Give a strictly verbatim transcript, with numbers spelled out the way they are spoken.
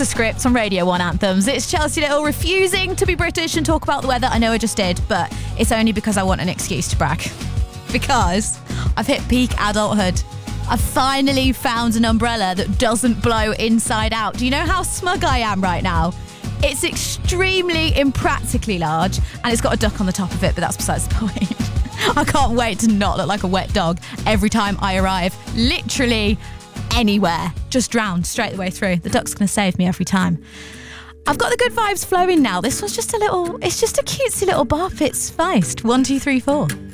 the script on Radio one Anthems. It's Chelsea Little refusing to be British and talk about the weather. I know I just did, but it's only because I want an excuse to brag. Because I've hit peak adulthood. I've finally found an umbrella that doesn't blow inside out. Do you know how smug I am right now? It's extremely impractically large and it's got a duck on the top of it, but that's besides the point. I can't wait to not look like a wet dog every time I arrive. Literally anywhere. Just drowned straight the way through. The duck's going to save me every time. I've got the good vibes flowing now. This was just a little, it's just a cutesy little bop. It's spiced. One, two, three, four.